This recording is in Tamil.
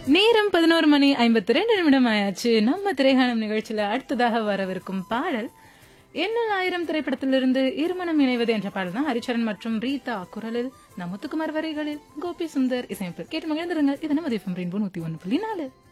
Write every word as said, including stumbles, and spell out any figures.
நேரம் பதினோரு மணி ஐம்பத்தி ரெண்டு நிமிடம் ஆயாச்சு. நம்ம திரைகாணம் நிகழ்ச்சியில அடுத்ததாக வரவிருக்கும் பாடல் எண்ணல் ஆயிரம் திரைப்படத்திலிருந்து இருமணம் இணைவது என்ற பாடல் தான். ஹரிச்சரன் மற்றும் ரீதா குரலில், நமுத்துக்குமார் வரிகளில், கோபி சுந்தர் இசையமைப்பு. கேட்டு மகிழ்ந்துருங்க. இது நம்ம ரெயின்போ நூத்தி ஒன்று புள்ளி நாலு.